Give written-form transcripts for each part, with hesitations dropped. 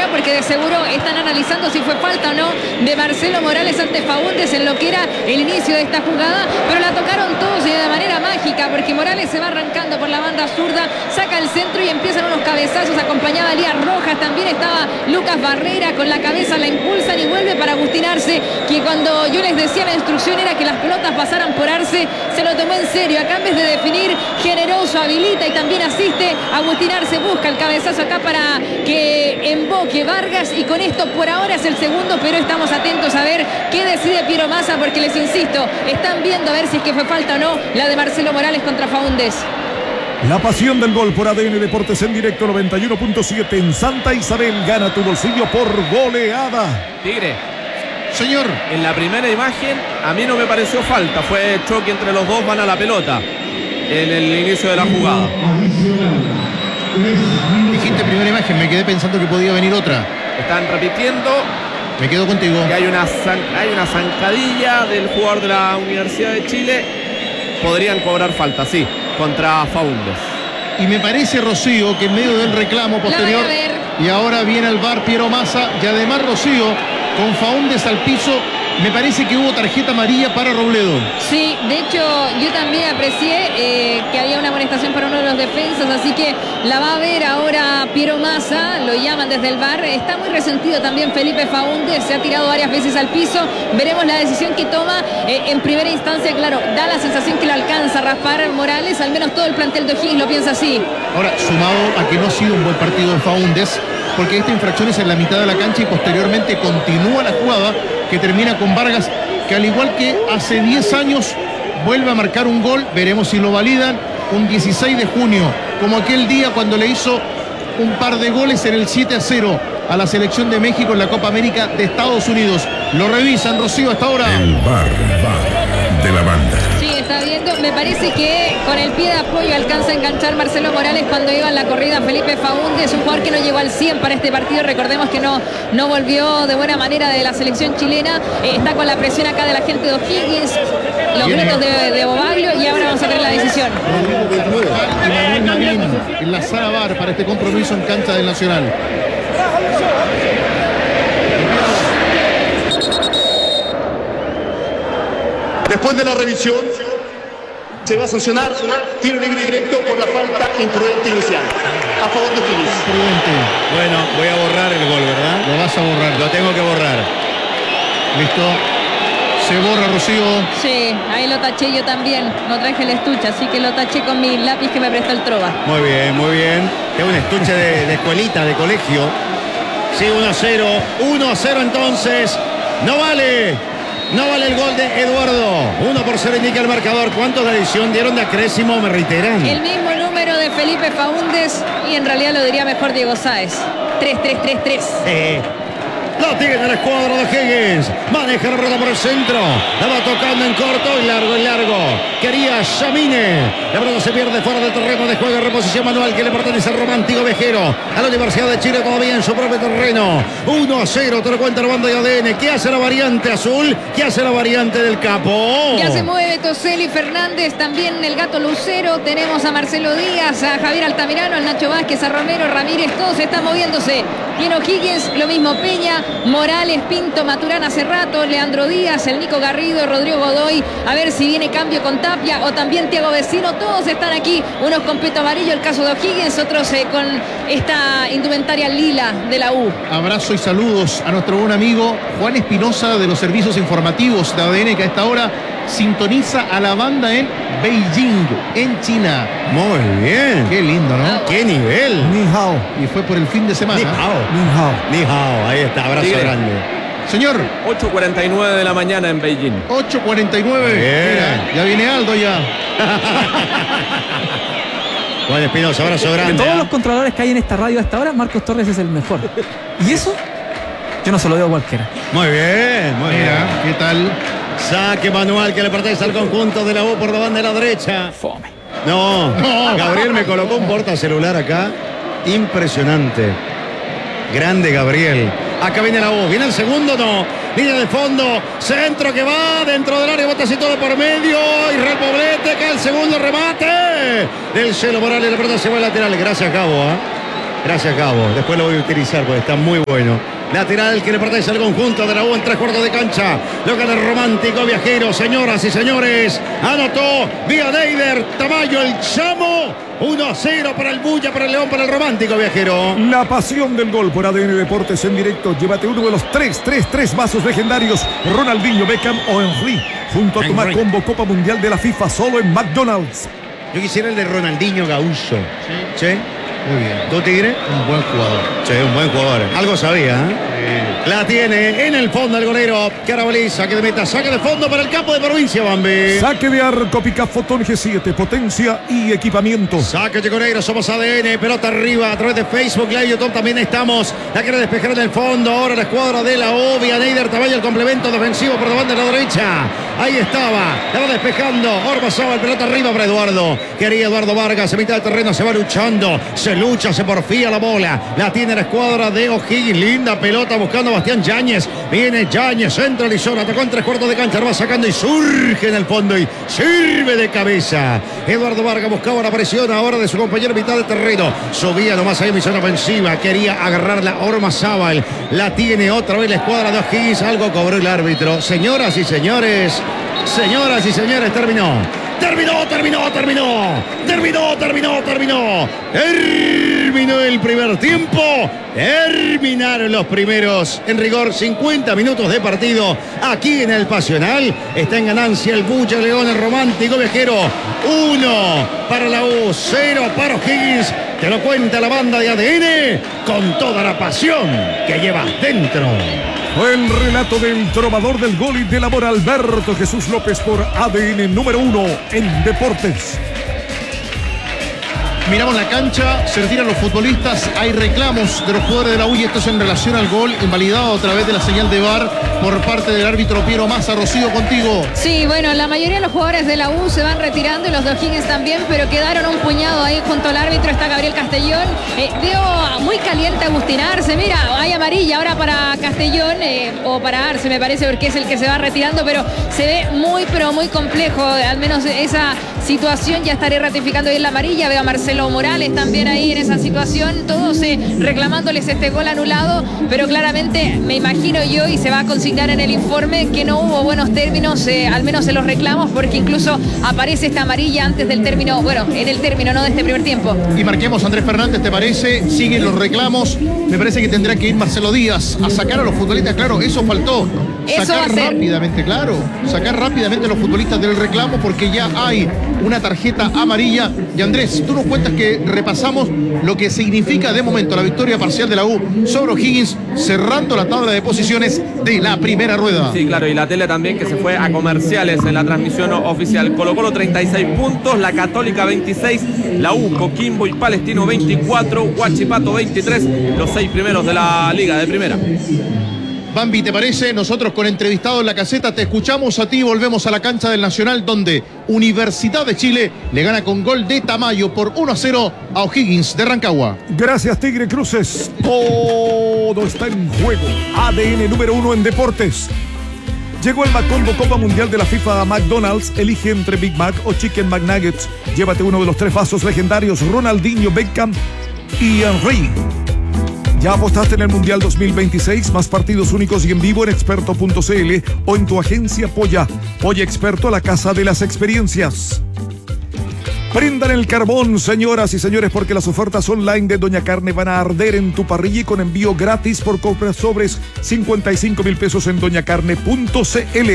ahora porque de seguro están analizando si fue falta o no de Marcelo Morales ante Faúndez en lo que era el inicio de esta jugada, pero la tocaron todos y de manera mágica porque Morales se va arrancando por la banda zurda, saca el centro y empiezan unos cabezazos, acompañaba a Elías Rojas, también estaba Lucas Barrera, con la cabeza la impulsan y vuelve para Agustín Arce, que cuando yo les decía la instrucción era que las pelotas pasaran por Arce, se lo tomó en serio. Acá en vez de definir, generoso, habilita y también asiste. Agustín Arce busca el cabezazo acá para que emboque Vargas y con esto por ahora es el segundo, pero estamos atentos a ver qué decide Piero Massa porque les insisto, están viendo a ver si es que fue falta o no la de Marcelo Morales contra Faúndez. La pasión del gol por ADN Deportes en directo 91.7 en Santa Isabel. Gana tu bolsillo por goleada. Tigre. Señor. En la primera imagen a mí no me pareció falta. Fue choque entre los dos, van a la pelota en el inicio de la jugada. Dijiste primera imagen, me quedé pensando que podía venir otra. Están repitiendo. Me quedo contigo. Que hay una zancadilla del jugador de la Universidad de Chile. Podrían cobrar falta, sí, contra Faúndez. Y me parece, Rocío, que en medio del reclamo posterior, y ahora viene al VAR Piero Massa, y además, Rocío, con Faúndez al piso, me parece que hubo tarjeta amarilla para Robledo. Sí, de hecho yo también aprecié que había una amonestación para uno de los defensas, así que la va a ver ahora Piero Massa, lo llaman desde el VAR. Está muy resentido también Felipe Faúndez, se ha tirado varias veces al piso. Veremos la decisión que toma. En primera instancia, claro, da la sensación que lo alcanza a raspar Morales, al menos todo el plantel de O'Higgins lo piensa así. Ahora, sumado a que no ha sido un buen partido de Faúndez, porque esta infracción es en la mitad de la cancha y posteriormente continúa la jugada que termina con Vargas, que al igual que hace 10 años vuelve a marcar un gol. Veremos si lo validan un 16 de junio, como aquel día cuando le hizo un par de goles en el 7-0 a la selección de México en la Copa América de Estados Unidos. Lo revisan, Rocío, hasta ahora. El VAR de la banda. Sí, está viendo. Me parece que con el pie de apoyo alcanza a enganchar Marcelo Morales cuando iba en la corrida Felipe Faúndez, un jugador que no llegó al 100 para este partido. Recordemos que no volvió de buena manera de la selección chilena. Está con la presión acá de la gente de O'Higgins, los gritos de Bobaglio, y ahora vamos a tener la decisión. Y Manuel Marín en la sala VAR para este compromiso en cancha del Nacional. Después de la revisión, se va a sancionar tiro libre directo por la falta imprudente inicial. A favor de O'Higgins. Bueno, voy a borrar el gol, ¿verdad? Lo vas a borrar. Lo tengo que borrar. Listo. Se borra, Rocío. Sí, ahí lo taché yo también. No traje el estuche, así que lo taché con mi lápiz que me prestó el Trova. Muy bien, muy bien. Tengo un estuche de escuelita, de colegio. Sí, 1-0. 1-0 entonces. No vale. No vale el gol de Eduardo. 1-0 indica el marcador. ¿Cuántos de adición dieron de acrésimo? Me reiteran. El mismo número de Felipe Faúndez y en realidad lo diría mejor Diego Sáez. 3-3-3-3. Lo tiene el escuadro de Higgins. Maneja la pelota por el centro. La va tocando en corto y largo. Quería Yamine. La pelota se pierde fuera del terreno de juego. Reposición manual que le pertenece al romántico Vejero. A la Universidad de Chile todavía en su propio terreno. 1-0. Te lo cuenta el bando de ADN. ¿Qué hace la variante azul? ¿Qué hace la variante del capo? Ya se mueve Toselli Fernández. También el Gato Lucero. Tenemos a Marcelo Díaz, a Javier Altamirano, al Nacho Vázquez, a Romero Ramírez. Todos están moviéndose. Tiene O'Higgins, lo mismo Peña, Morales, Pinto, Maturana hace rato, Leandro Díaz, el Nico Garrido, Rodrigo Godoy. A ver si viene cambio con Tapia o también Thiago Vecino. Todos están aquí, unos con peto amarillo, el caso de O'Higgins, otros con esta indumentaria lila de la U. Abrazo y saludos a nuestro buen amigo Juan Espinosa de los servicios informativos de ADN, que a esta hora sintoniza a la banda en Beijing, en China. Muy bien. Qué lindo, ¿no? Qué nivel. Ni hao. Y fue por el fin de semana. Ni hao. Ni hao. Ahí está, abrazo grande. Señor. 8:49 de la mañana en Beijing. 8:49. Mira, ya viene Aldo ya. Juan Espinosa, abrazo grande. De todos los controladores que hay en esta radio hasta ahora, Marcos Torres es el mejor. Y eso, yo no se lo digo a cualquiera. Muy bien, muy bien. ¿Qué tal? Saque manual que le pertenece al conjunto de la U por la banda de la derecha. Fome. No, Gabriel me colocó un portacelular acá. Impresionante. Grande Gabriel. Acá viene la U. Viene el segundo, no. Línea de fondo. Centro que va dentro del área. Botecito de por medio. Israel Poblete. Cae el segundo remate del Chelo Morales. La pelota se va al lateral. Gracias, Cabo. Gracias, Gabo. Después lo voy a utilizar porque está muy bueno. Lateral que le pertenece al conjunto de la U en 3/4 de cancha. Lo gana el romántico viajero, señoras y señores. Anotó vía Neider Tamayo el Chamo. 1-0 para el Bulla, para el León, para el romántico viajero. La pasión del gol por ADN Deportes en directo. Llévate uno de los tres vasos legendarios. Ronaldinho, Beckham o Henry. Junto a tu Macombo Copa Mundial de la FIFA solo en McDonald's. Yo quisiera el de Ronaldinho Gaúcho. Sí. Muy bien. ¿Tú, Tigre? Un buen jugador. Sí, un buen jugador. Algo sabía, ¿eh? La tiene en el fondo el golero. Carabaliza, que de meta, saque de fondo para el campo de provincia, Bambi. Saque de arco, Pickup Fotón G7, potencia y equipamiento. Saque de Coneiro, somos ADN, pelota arriba a través de Facebook Live, YouTube también estamos. La quiere despejar en el fondo, ahora la escuadra de la Obvia, Neider Tamayo, el complemento defensivo por delante de la derecha. Ahí estaba, la va despejando, Orbazábal, pelota arriba para Eduardo. Quería Eduardo Vargas, en mitad del terreno, se va luchando, se lucha, se porfía la bola. La tiene la escuadra de O'Higgins, linda pelota buscando a Bastián Yáñez. Viene Yáñez, centralizó, atacó en 3/4 de cancha, lo va sacando y surge en el fondo y sirve de cabeza. Eduardo Vargas buscaba la presión ahora de su compañero en mitad del terreno. Subía nomás ahí en misión ofensiva, quería agarrarla Ormazábal. La tiene otra vez la escuadra de O'Higgins, algo cobró el árbitro. Señoras y señores, terminó. Terminó el primer tiempo. Terminaron los primeros, en rigor, 50 minutos de partido aquí en el Pasional. Está en ganancia el Bulla León, el romántico viajero. 1 para la U, 0 para O'Higgins. Te lo cuenta la banda de ADN con toda la pasión que llevas dentro. Fue el relato del trovador del gol y del amor, Alberto Jesús López, por ADN número 1 en Deportes. Miramos la cancha, se retiran los futbolistas, hay reclamos de los jugadores de la U y esto es en relación al gol invalidado a través de la señal de VAR por parte del árbitro Piero Massa. Rocío, contigo. Sí, bueno, la mayoría de los jugadores de la U se van retirando y los de O'Higgins también, pero quedaron un puñado ahí junto al árbitro. Está Gabriel Castellón. Veo muy caliente Agustín Arce. Mira, hay amarilla ahora para Castellón o para Arce, me parece, porque es el que se va retirando, pero se ve muy, pero muy complejo. Al menos esa situación ya estaré ratificando ahí en la amarilla. Veo a Marcelo Morales también ahí en esa situación, todos reclamándoles este gol anulado, pero claramente me imagino yo, y se va a consignar en el informe, que no hubo buenos términos, al menos en los reclamos, porque incluso aparece esta amarilla antes del término, bueno, en el término, ¿no?, de este primer tiempo. Y marquemos, Andrés Fernández, ¿te parece? Siguen los reclamos, me parece que tendrá que ir Marcelo Díaz a sacar a los futbolistas, claro, eso faltó. Sacar rápidamente, claro, sacar rápidamente a los futbolistas del reclamo porque ya hay una tarjeta amarilla. Y Andrés, tú nos cuentas que repasamos lo que significa de momento la victoria parcial de la U sobre O'Higgins, cerrando la tabla de posiciones de la primera rueda. Sí, claro, y la tele también que se fue a comerciales en la transmisión oficial. Colo-Colo 36 puntos, la Católica 26, la U, Coquimbo y Palestino 24, Huachipato 23, los 6 primeros de la liga de primera. Bambi, ¿te parece? Nosotros con entrevistado en la caseta te escuchamos a ti. Volvemos a la cancha del Nacional, donde Universidad de Chile le gana con gol de Tamayo por 1-0 a O'Higgins de Rancagua. Gracias, Tigre Cruces. Todo está en juego. ADN número 1 en Deportes. Llegó el Macombo Copa Mundial de la FIFA a McDonald's. Elige entre Big Mac o Chicken McNuggets. Llévate uno de los 3 vasos legendarios, Ronaldinho, Beckham y Henry. ¿Ya apostaste en el Mundial 2026? Más partidos únicos y en vivo en experto.cl o en tu agencia Polla. Polla Experto, la casa de las experiencias. Prendan el carbón, señoras y señores, porque las ofertas online de Doña Carne van a arder en tu parrilla y con envío gratis por compras sobres 55,000 pesos en doñacarne.cl.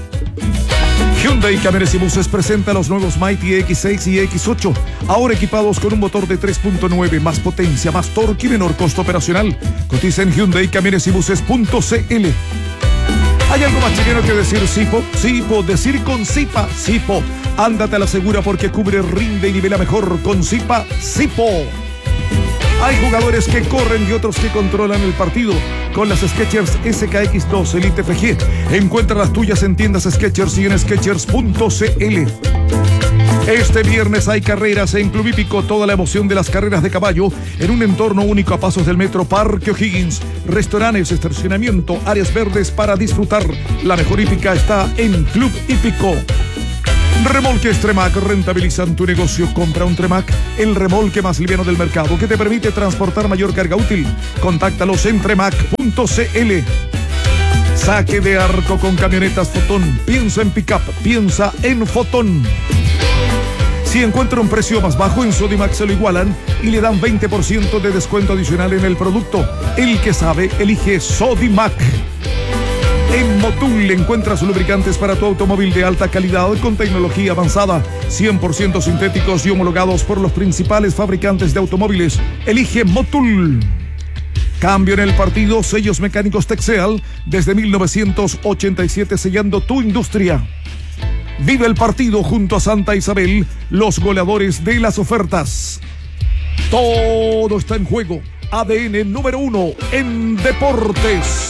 Hyundai Camiones y Buses presenta los nuevos Mighty X6 y X8, ahora equipados con un motor de 3.9, más potencia, más torque y menor costo operacional. Cotiza en Hyundai Camiones y Buses.cl. ¿Hay algo más chileno que decir Sipo? Sipo, decir con Sipa, Sipo. Ándate a la segura porque cubre, rinde y nivela mejor con Sipa, Sipo. Hay jugadores que corren y otros que controlan el partido. Con las Skechers SKX2 Elite FG. Encuentra las tuyas en tiendas Skechers y en Skechers.cl. Este viernes hay carreras en Club Hípico. Toda la emoción de las carreras de caballo en un entorno único a pasos del Metro Parque O'Higgins. Restaurantes, estacionamiento, áreas verdes para disfrutar. La mejor hípica está en Club Hípico. Remolques Tremac rentabilizan tu negocio. Compra un Tremac, el remolque más liviano del mercado que te permite transportar mayor carga útil. Contáctalos en tremac.cl. Saque de arco con camionetas Fotón. Piensa en pickup, piensa en Fotón. Si encuentra un precio más bajo, en Sodimac se lo igualan y le dan 20% de descuento adicional en el producto. El que sabe, elige Sodimac. En Motul encuentras lubricantes para tu automóvil de alta calidad con tecnología avanzada, 100% sintéticos y homologados por los principales fabricantes de automóviles. Elige Motul. Cambio en el partido, sellos mecánicos Texeal, desde 1987 sellando tu industria. Vive el partido junto a Santa Isabel, los goleadores de las ofertas. Todo está en juego. ADN número 1 en deportes.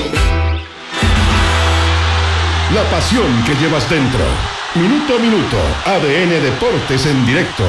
La pasión que llevas dentro. Minuto a minuto, ADN Deportes en directo.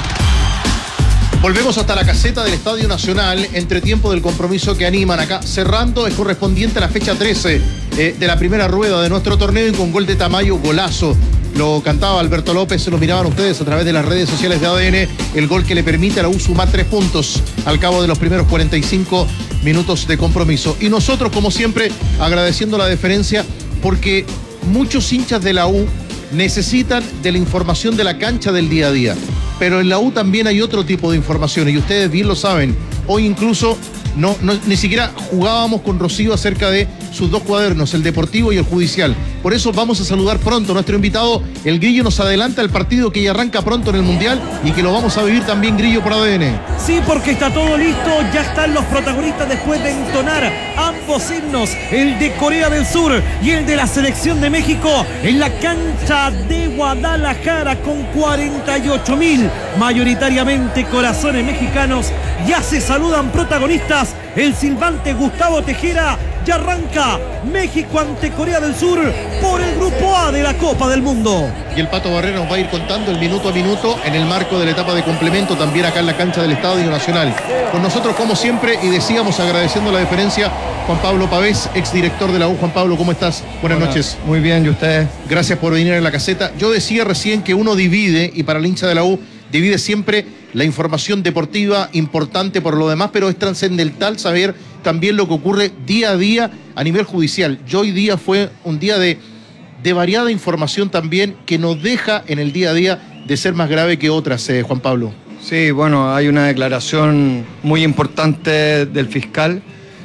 Volvemos hasta la caseta del Estadio Nacional, entretiempo del compromiso que animan acá. Cerrando es correspondiente a la fecha 13 de la primera rueda de nuestro torneo y con gol de Tamayo, golazo. Lo cantaba Alberto López, se lo miraban ustedes a través de las redes sociales de ADN. El gol que le permite a la U sumar 3 puntos al cabo de los primeros 45 minutos de compromiso. Y nosotros, como siempre, agradeciendo la deferencia porque muchos hinchas de la U necesitan de la información de la cancha del día a día. Pero en la U también hay otro tipo de información y ustedes bien lo saben. Hoy incluso ni siquiera jugábamos con Rocío acerca de sus 2 cuadernos, el deportivo y el judicial. Por eso vamos a saludar pronto a nuestro invitado. El Grillo nos adelanta el partido que ya arranca pronto en el Mundial y que lo vamos a vivir también, Grillo, por ADN. Sí, porque está todo listo, ya están los protagonistas después de entonar ambos himnos, el de Corea del Sur y el de la selección de México, en la cancha de Guadalajara con 48.000 mayoritariamente corazones mexicanos. Ya se saludan protagonistas, el silbante Gustavo Tejera. Ya arranca México ante Corea del Sur por el Grupo A de la Copa del Mundo. Y el Pato Barrera nos va a ir contando el minuto a minuto en el marco de la etapa de complemento, también acá en la cancha del Estadio Nacional. Con nosotros, como siempre, y decíamos agradeciendo la deferencia, Juan Pablo Pavés, exdirector de la U. Juan Pablo, ¿cómo estás? Buenas noches. Muy bien, ¿y ustedes? Gracias por venir a la caseta. Yo decía recién que uno divide, y para el hincha de la U, divide siempre la información deportiva importante por lo demás, pero es trascendental saber también lo que ocurre día a día a nivel judicial. Yo hoy día fue un día de variada información también que nos deja en el día a día de ser más grave que otras, Juan Pablo. Sí, bueno, hay una declaración muy importante del fiscal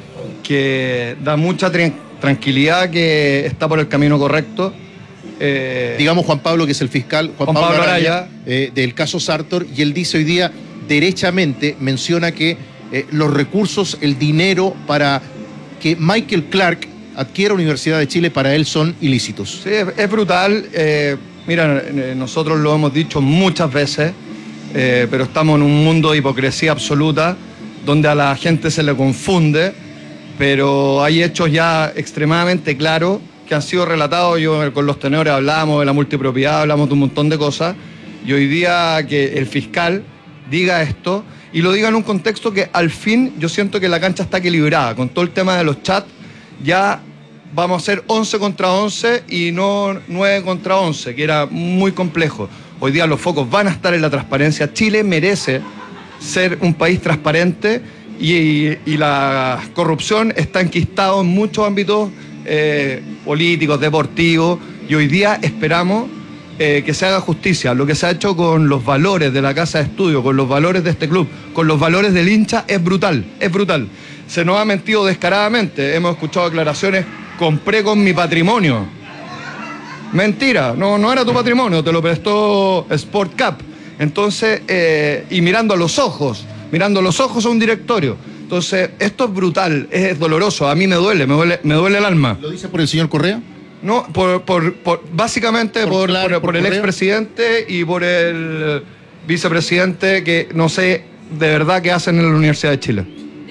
que da mucha tranquilidad que está por el camino correcto. Digamos Juan Pablo, que es el fiscal Juan Pablo Araya, del caso Sartor, y él dice hoy día derechamente, menciona que los recursos, el dinero para que Michael Clark adquiera Universidad de Chile para él son ilícitos. Sí, es brutal. Mira, nosotros lo hemos dicho muchas veces, pero estamos en un mundo de hipocresía absoluta donde a la gente se le confunde, pero hay hechos ya extremadamente claros que han sido relatados. Yo con los tenores hablamos de la multipropiedad, hablamos de un montón de cosas, y hoy día que el fiscal diga esto y lo diga en un contexto que al fin yo siento que la cancha está equilibrada, con todo el tema de los chats, ya vamos a ser 11 contra 11 y no 9 contra 11, que era muy complejo. Hoy día los focos van a estar en la transparencia. Chile merece ser un país transparente y la corrupción está enquistada en muchos ámbitos políticos, deportivos, y hoy día esperamos que se haga justicia. Lo que se ha hecho con los valores de la casa de estudio, con los valores de este club, con los valores del hincha, es brutal, es brutal. Se nos ha mentido descaradamente. Hemos escuchado declaraciones: compré con mi patrimonio. Mentira, no era tu patrimonio, te lo prestó Sport Cap. Entonces, y mirando a los ojos a un directorio. Entonces, esto es brutal, es doloroso, a mí me duele el alma. ¿Lo dice por el señor Correa? No, básicamente por el expresidente y por el vicepresidente, que no sé de verdad qué hacen en la Universidad de Chile. De hecho,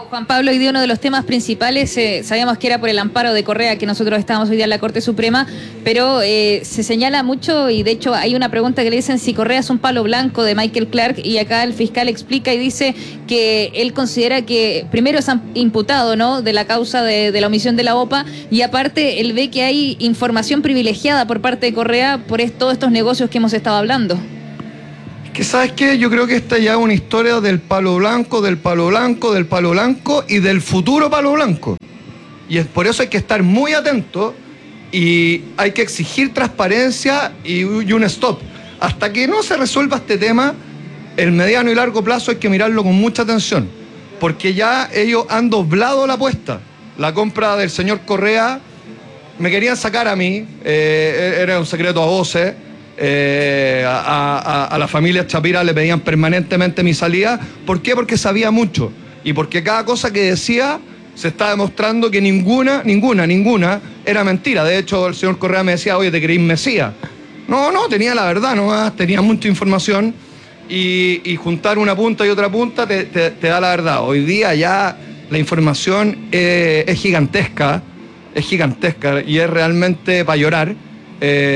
Juan Pablo, hoy día uno de los temas principales, sabíamos que era por el amparo de Correa, que nosotros estábamos hoy día en la Corte Suprema, pero se señala mucho, y de hecho hay una pregunta que le dicen si Correa es un palo blanco de Michael Clark, y acá el fiscal explica y dice que él considera que primero es imputado, ¿no?, de la causa de la omisión de la OPA, y aparte él ve que hay información privilegiada por parte de Correa por todos estos negocios que hemos estado hablando. Que ¿sabes qué? Yo creo que esta ya es una historia del palo blanco, del palo blanco, del palo blanco y del futuro palo blanco. Y es por eso hay que estar muy atento y hay que exigir transparencia y un stop. Hasta que no se resuelva este tema, el mediano y largo plazo hay que mirarlo con mucha atención, porque ya ellos han doblado la apuesta. La compra del señor Correa, me querían sacar a mí, era un secreto a voces. A la familia Chapira le pedían permanentemente mi salida. ¿Por qué? Porque sabía mucho y porque cada cosa que decía se está demostrando que ninguna era mentira. De hecho, el señor Correa me decía: oye, ¿te creís Mesías? No, tenía la verdad nomás, tenía mucha información y juntar una punta y otra punta te da la verdad. Hoy día ya la información es gigantesca y es realmente para llorar.